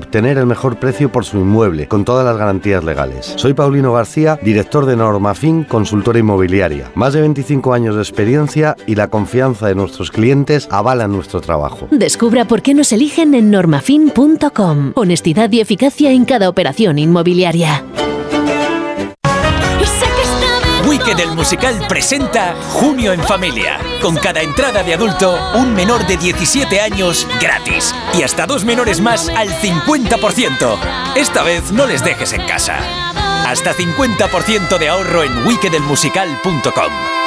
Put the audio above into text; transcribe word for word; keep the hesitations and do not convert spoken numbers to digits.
obtener el mejor precio por su inmueble, con todas las garantías legales. Soy Paulino García, director de Normafin, consultora inmobiliaria. Más de veinticinco años de experiencia y la confianza de nuestros clientes avalan nuestro trabajo. Descubra por qué nos eligen en normafin punto com. Honestidad y eficacia en cada operación inmobiliaria. Wicked el musical presenta Junio en Familia. Con cada entrada de adulto, un menor de diecisiete años gratis. Y hasta dos menores más al cincuenta por ciento. Esta vez no les dejes en casa. Hasta cincuenta por ciento de ahorro en wicked el musical punto com.